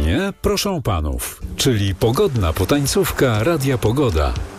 Panie, proszę panów, czyli pogodna potańcówka Radia Pogoda.